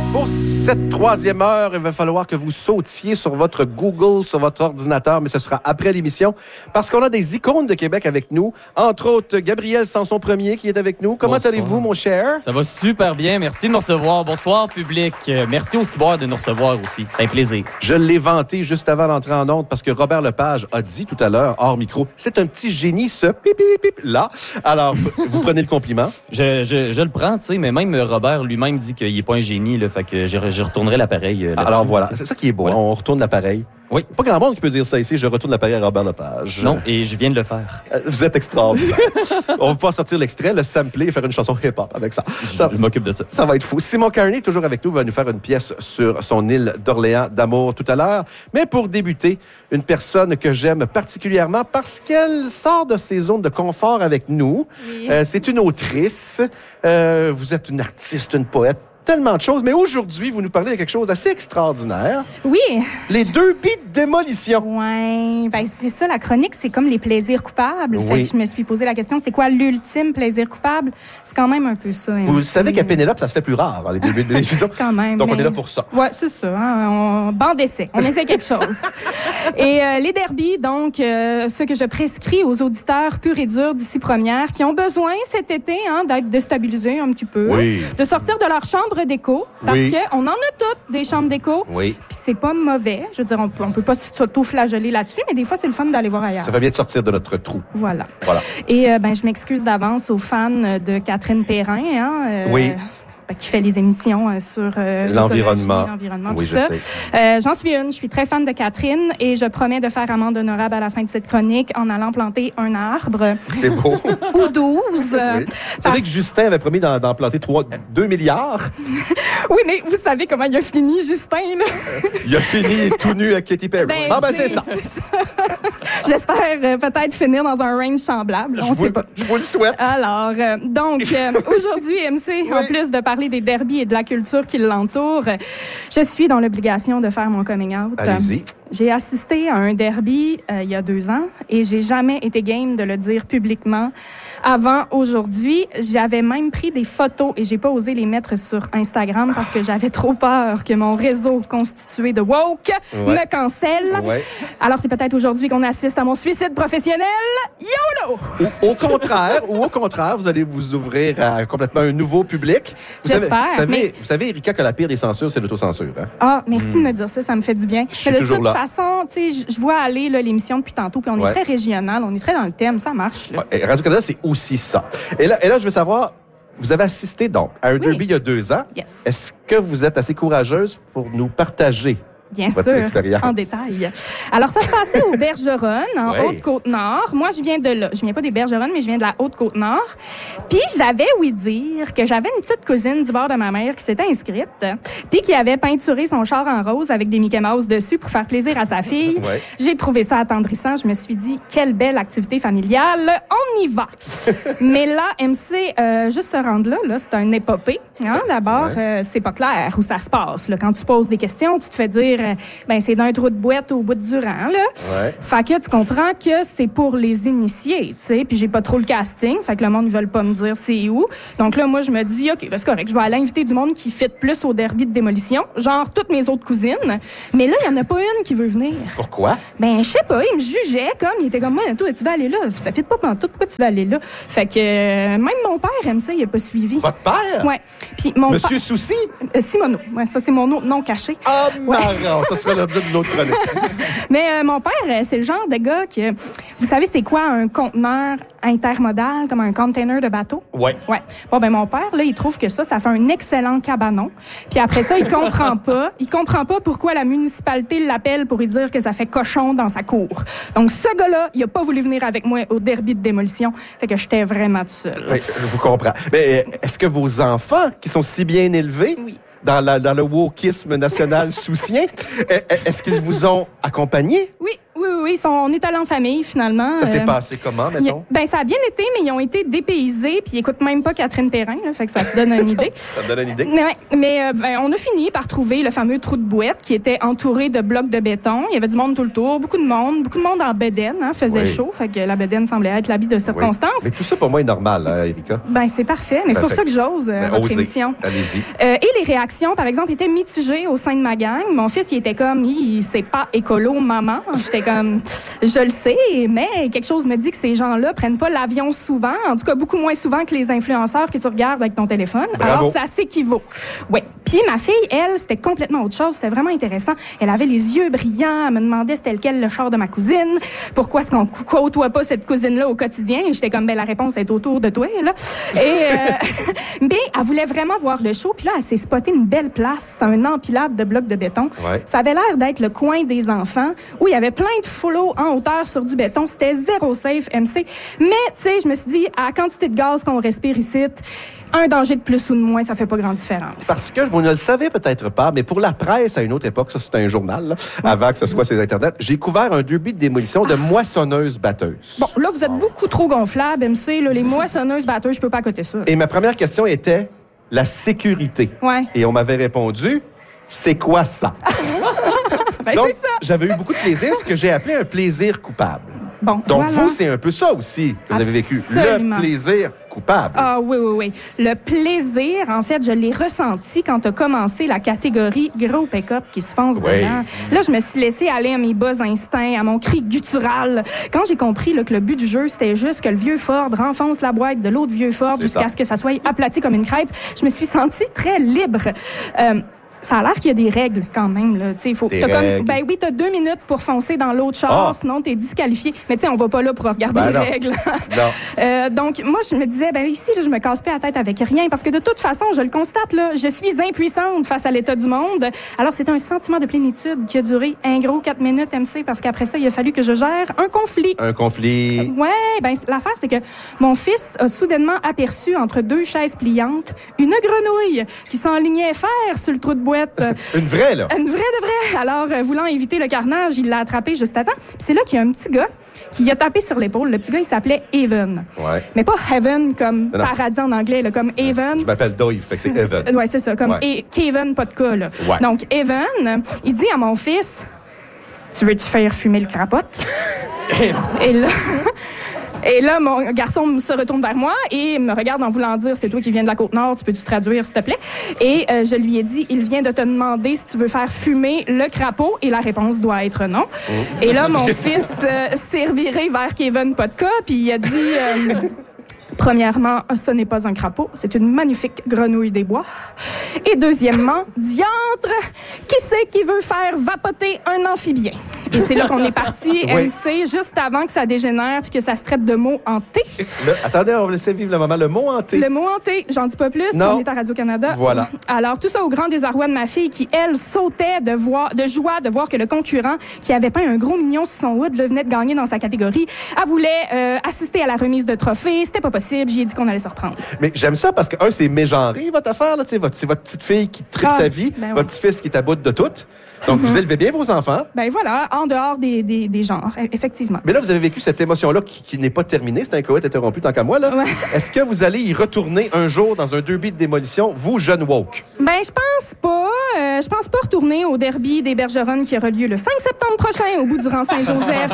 Pour cette troisième heure, il va falloir que vous sautiez sur votre Google, sur votre ordinateur, mais ce sera après l'émission, parce qu'on a des icônes de Québec avec nous, entre autres Gabriel Sanson-Premier qui est avec nous. Comment allez-vous, mon cher? Ça va super bien, merci de nous recevoir. Bonsoir, public. Merci au Ciboire de nous recevoir aussi, c'est un plaisir. Je l'ai vanté juste avant d'entrer en onde, parce que Robert Lepage a dit tout à l'heure, hors micro, c'est un petit génie, ce pip-pip-pip-là. Alors, vous prenez le compliment? Je le prends, tu sais, mais même Robert lui-même dit qu'il n'est pas un génie, là, fait que je retournerai l'appareil. Alors voilà, c'est ça qui est beau, voilà. On retourne l'appareil. Oui. Pas grand monde qui peut dire ça ici, je retourne l'appareil à Robert Lepage. Non, et je viens de le faire. Vous êtes extraordinaire. On va pouvoir sortir l'extrait, le sampler et faire une chanson hip-hop avec ça. Je m'occupe de ça. Ça va être fou. Simon Carney, toujours avec nous, va nous faire une pièce sur son île d'Orléans d'amour tout à l'heure. Mais pour débuter, une personne que j'aime particulièrement parce qu'elle sort de ses zones de confort avec nous. Oui. C'est une autrice. Vous êtes une artiste, une poète. Tellement de choses, mais aujourd'hui, vous nous parlez de quelque chose d'assez extraordinaire. Oui. Les derbies de démolition. Oui, ben c'est ça, la chronique, c'est comme les plaisirs coupables. Oui. Fait que je me suis posé la question, c'est quoi l'ultime plaisir coupable? C'est quand même un peu ça. Vous savez qu'à Pénélope, ça se fait plus rare, les derbies de démolition. Quand même. Donc, on est là pour ça. Oui, c'est ça. Hein? On bande d'essai. On essaie quelque chose. Et les derbies, donc, ce que je prescris aux auditeurs purs et durs d'ici première, qui ont besoin cet été d'être déstabilisés un petit peu, de sortir de leur chambre d'écho, parce qu'on en a toutes des chambres d'écho. Oui. Puis c'est pas mauvais. Je veux dire, on peut pas s'auto-flageller là-dessus, mais des fois, c'est le fun d'aller voir ailleurs. Ça fait bien de sortir de notre trou. Voilà. Et je m'excuse d'avance aux fans de Catherine Perrin. Qui fait les émissions sur l'environnement, tout ça. J'en suis une. Je suis très fan de Catherine et je promets de faire amende honorable à la fin de cette chronique en allant planter un arbre. C'est beau. Ou 12. Vous savez que Justin avait promis d'en planter 2 milliards? Oui, mais vous savez comment il a fini, Justin, là? Il a fini tout nu à Katy Perry. C'est ça. J'espère peut-être finir dans un range semblable. On sait pas. Je vous le souhaite. Alors, donc, aujourd'hui, MC, en plus de parler des derbies et de la culture qui l'entoure, je suis dans l'obligation de faire mon coming out. Allez-y. J'ai assisté à un derby il y a 2 ans et j'ai jamais été game de le dire publiquement avant aujourd'hui. J'avais même pris des photos et j'ai pas osé les mettre sur Instagram parce que j'avais trop peur que mon réseau constitué de woke me cancelle. Alors c'est peut-être aujourd'hui qu'on assiste à mon suicide professionnel. YOLO! Au contraire, vous allez vous ouvrir à complètement un nouveau public. J'espère. Vous savez, Erika, que la pire des censures, c'est l'autocensure. Hein? Ah, merci de me dire ça me fait du bien. Mais de toute façon, tu sais, je vois aller l'émission depuis tantôt, puis on est très régional, on est très dans le thème, ça marche. Radio-Canada, c'est aussi ça. Et là, je veux savoir, vous avez assisté donc à un derby il y a 2 ans. Yes. Est-ce que vous êtes assez courageuse pour nous partager bien sûr, en détail. Alors, ça se passait au Bergeron, en Haute-Côte-Nord. Moi, je viens de là. Je viens pas des Bergeronnes, mais je viens de la Haute-Côte-Nord. Puis, j'avais ouï dire que j'avais une petite cousine du bord de ma mère qui s'était inscrite, puis qui avait peinturé son char en rose avec des Mickey Mouse dessus pour faire plaisir à sa fille. J'ai trouvé ça attendrissant. Je me suis dit, quelle belle activité familiale. On y va. Mais là, MC, juste se rendre là, c'est un épopée. D'abord, c'est pas clair où ça se passe. Là. Quand tu poses des questions, tu te fais dire c'est d'un trou de boîte au bout de Durand, là. Fait que tu comprends que c'est pour les initiés, tu sais. Puis j'ai pas trop le casting, fait que le monde ne veut pas me dire c'est où. Donc là, moi, je me dis, OK, c'est correct, je vais aller inviter du monde qui fit plus au derby de démolition, genre toutes mes autres cousines. Mais là, il y en a pas une qui veut venir. Pourquoi? Je sais pas, il me jugeait comme, il était comme, moi, toi, tu vas aller là. Ça fit pas pantoute, pourquoi tu vas aller là? Fait que même mon père aime ça, il a pas suivi. Votre père? Ouais. Puis mon Monsieur Souci? Simoneau. Ouais, ça, c'est mon nom caché. Ah, marrant! Ça sera l'objet d'une autre chronique. Mais mon père, c'est le genre de gars que... Vous savez, c'est quoi un conteneur intermodal, comme un container de bateau? Oui. Bon, mon père, là, il trouve que ça fait un excellent cabanon. Puis après ça, il comprend pas pourquoi la municipalité l'appelle pour lui dire que ça fait cochon dans sa cour. Donc, ce gars-là, il a pas voulu venir avec moi au derby de démolition. Fait que j'étais vraiment tout seul. Oui, je vous comprends. Mais est-ce que vos enfants, qui sont si bien élevés... Oui. Dans le wokisme national soucien, est-ce qu'ils vous ont accompagné? Oui, Oui. On est allés en famille, finalement. Ça s'est passé comment, mettons? Ça a bien été, mais ils ont été dépaysés, puis ils écoutent même pas Catherine Perrin, là, fait que ça te donne une idée. Ça te donne une idée? Mais on a fini par trouver le fameux trou de bouette qui était entouré de blocs de béton. Il y avait du monde tout le tour, beaucoup de monde en bedaine, faisait chaud, fait que la bedaine semblait être l'habit de circonstance. Oui. Mais tout ça, pour moi, est normal, hein, Erika? C'est parfait, mais c'est pour ça que j'ose votre émission. Allez-y. Et les réactions, par exemple, étaient mitigées au sein de ma gang. Mon fils, il était comme, c'est pas écolo, maman. J'étais comme, je le sais, mais quelque chose me dit que ces gens-là prennent pas l'avion souvent, en tout cas beaucoup moins souvent que les influenceurs que tu regardes avec ton téléphone. Bravo. Alors, ça s'équivaut. Oui. Puis ma fille, elle, c'était complètement autre chose. C'était vraiment intéressant. Elle avait les yeux brillants. Elle me demandait c'était lequel le char de ma cousine. Pourquoi est-ce qu'on côtoie pas cette cousine-là au quotidien? Et j'étais comme, la réponse est autour de toi, là. Et, mais elle voulait vraiment voir le show. Puis là, elle s'est spotée une belle place, un empilade de blocs de béton. Ouais. Ça avait l'air d'être le coin des enfants où il y avait plein de follow en hauteur sur du béton. C'était zéro safe, MC. Mais, tu sais, je me suis dit, à la quantité de gaz qu'on respire ici, un danger de plus ou de moins, ça fait pas grande différence. Parce que vous ne le savez peut-être pas, mais pour la presse, à une autre époque, ça c'était un journal, là, avant que ce soit sur Internet, j'ai couvert un derby de démolition de moissonneuses-batteuses. Bon, là, vous êtes beaucoup trop gonflable, MC. Là, les moissonneuses-batteuses, je peux pas accoter ça. Et ma première question était la sécurité. Ouais. Et on m'avait répondu, c'est quoi ça? Donc, c'est ça. j'avais eu beaucoup de plaisir, ce que j'ai appelé un plaisir coupable. Bon, Donc, voilà. vous, c'est un peu ça aussi que vous avez vécu. Absolument. Le plaisir coupable. Ah oui. Le plaisir, en fait, je l'ai ressenti quand a commencé la catégorie gros pick-up qui se fonce dedans. Là, je me suis laissée aller à mes bas instincts, à mon cri guttural. Quand j'ai compris là, que le but du jeu, c'était juste que le vieux Ford renfonce la boîte de l'autre vieux Ford jusqu'à ce que ça soit aplati comme une crêpe, je me suis sentie très libre. Ça a l'air qu'il y a des règles quand même. Là. T'as 2 minutes pour foncer dans l'autre char, sinon t'es disqualifié. Mais tu sais, on va pas là pour regarder les règles. Donc, moi, je me disais, ici, là, je me casse pas la tête avec rien parce que de toute façon, je le constate, là, je suis impuissante face à l'état du monde. Alors, c'est un sentiment de plénitude qui a duré un gros 4 minutes, MC, parce qu'après ça, il a fallu que je gère un conflit. Un conflit. Ouais, l'affaire, c'est que mon fils a soudainement aperçu entre 2 chaises pliantes une grenouille qui s'enlignait faire sur le trou de boîte. Une vraie, là? Une vraie de vraie. Alors, voulant éviter le carnage, il l'a attrapé juste à temps. Puis c'est là qu'il y a un petit gars qui a tapé sur l'épaule. Le petit gars, il s'appelait Evan. Ouais. Mais pas Heaven comme paradis en anglais, là, comme Evan. Je m'appelle Dave, fait que c'est Evan. Ouais, c'est ça, comme Kevin, pas de cas, là. Ouais. Donc, Evan, il dit à mon fils, tu veux-tu faire fumer le crapote? Et là, mon garçon se retourne vers moi et me regarde en voulant dire, c'est toi qui viens de la Côte-Nord, tu peux-tu traduire, s'il te plaît? Et je lui ai dit, il vient de te demander si tu veux faire fumer le crapaud, et la réponse doit être non. Et là, mon fils s'est reviré vers Kevin Podka, puis il a dit... Premièrement, ce n'est pas un crapaud, c'est une magnifique grenouille des bois. Et deuxièmement, diantre, qui c'est qui veut faire vapoter un amphibien? Et c'est là qu'on est parti, MC, juste avant que ça dégénère puis que ça se traite de mots hantés. Attendez, on va laisser vivre le moment. Le mot hanté. Le mot hanté, j'en dis pas plus, on est à Radio-Canada. Voilà. Alors, tout ça au grand désarroi de ma fille qui, elle, sautait de joie de voir que le concurrent, qui avait peint un gros mignon sur son hood, venait de gagner dans sa catégorie. Elle voulait assister à la remise de trophées. C'était pas possible. J'y ai dit qu'on allait se reprendre. Mais j'aime ça parce que, c'est mégenré, votre affaire. Là, c'est votre petite fille qui tripe sa vie, votre petit-fils qui est à bout de tout. Donc, vous élevez bien vos enfants. Voilà, en dehors des genres, effectivement. Mais là, vous avez vécu cette émotion-là qui n'est pas terminée. C'est un coït interrompu tant qu'à moi. Là. Ouais. Est-ce que vous allez y retourner un jour dans un derby de démolition, vous, jeune woke? Je pense pas. Je pense pas retourner au derby des Bergeronnes qui aura lieu le 5 septembre prochain au bout du rang Saint-Joseph.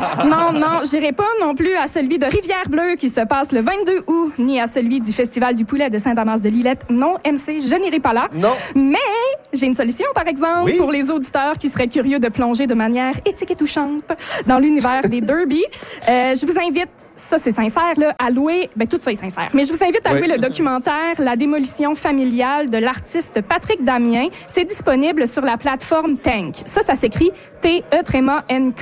Non, j'irai pas non plus à celui de Rivière-Bleue qui se passe le 22 août, ni à celui du Festival du poulet de Saint-Damas-de-Lillette. Non, MC, je n'irai pas là. Non. Mais j'ai une solution, par exemple, pour les auditeurs qui seraient curieux de plonger de manière éthique et touchante dans l'univers des derbies. Je vous invite, ça c'est sincère, là, à louer, tout ça est sincère, mais je vous invite à louer le documentaire « La démolition familiale » de l'artiste Patrick Damien. C'est disponible sur la plateforme Tank. Ça s'écrit T-E-N-K.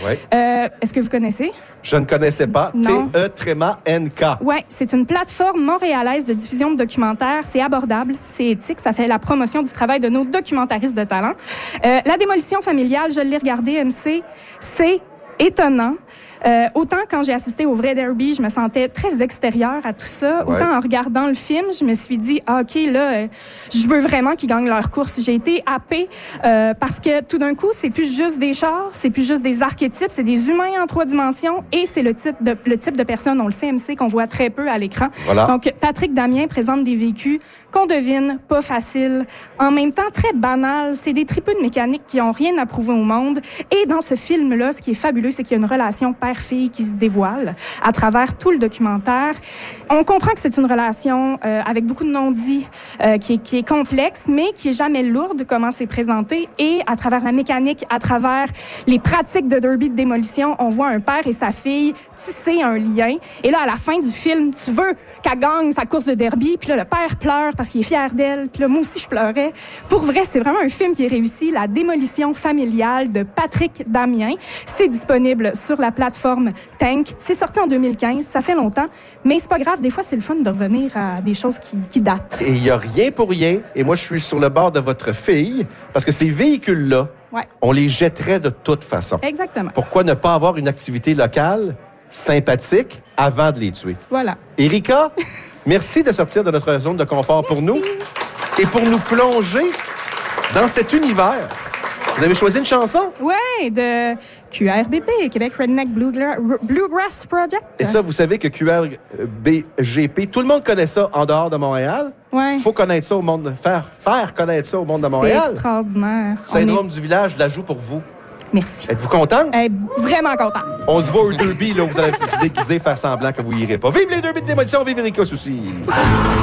Est-ce que vous connaissez? Je ne connaissais pas. Non. T-E-N-K. Oui, c'est une plateforme montréalaise de diffusion de documentaires. C'est abordable, c'est éthique, ça fait la promotion du travail de nos documentaristes de talent. La démolition familiale, je l'ai regardé, MC, c'est étonnant. Autant quand j'ai assisté au vrai derby, je me sentais très extérieure à tout ça. Ouais. Autant en regardant le film, je me suis dit, OK, là, je veux vraiment qu'ils gagnent leur course. J'ai été happée parce que tout d'un coup, c'est plus juste des chars, c'est plus juste des archétypes, c'est des humains en 3 dimensions et c'est le type de personne, on le sait, MC, qu'on voit très peu à l'écran. Voilà. Donc, Patrick Damien présente des vécus qu'on devine, pas facile, en même temps très banal. C'est des tripeux de mécanique qui ont rien à prouver au monde. Et dans ce film-là, ce qui est fabuleux, c'est qu'il y a une relation père-fille qui se dévoile à travers tout le documentaire. On comprend que c'est une relation avec beaucoup de non-dits, qui est complexe, mais qui est jamais lourde, comment c'est présenté. Et à travers la mécanique, à travers les pratiques de derby de démolition, on voit un père et sa fille tisser un lien. Et là, à la fin du film, tu veux qu'elle gagne sa course de derby, puis là, le père pleure parce qu'il est fier d'elle, puis là, moi aussi, je pleurais. Pour vrai, c'est vraiment un film qui est réussi, La démolition familiale de Patrick Damien. C'est disponible sur la plateforme Tank. C'est sorti en 2015, ça fait longtemps, mais c'est pas grave, des fois, c'est le fun de revenir à des choses qui datent. Et il n'y a rien pour rien, et moi, je suis sur le bord de votre fille, parce que ces véhicules-là, on les jetterait de toute façon. Exactement. Pourquoi ne pas avoir une activité locale sympathique avant de les tuer? Voilà. Erika, merci de sortir de notre zone de confort pour nous et pour nous plonger dans cet univers. Vous avez choisi une chanson? Oui, de QRBP, Québec Redneck Bluegrass Project. Et ça, vous savez que QRBGP, tout le monde connaît ça en dehors de Montréal. Ouais. Il faut connaître ça au monde, faire connaître ça au monde de Montréal. C'est extraordinaire. Syndrome du village, je la joue pour vous. Merci. Êtes-vous contente? Vraiment contente. On se voit au derby, là, vous allez vous déguiser, faire semblant que vous irez pas. Vive les derby de démolition, vive Erika Soucy!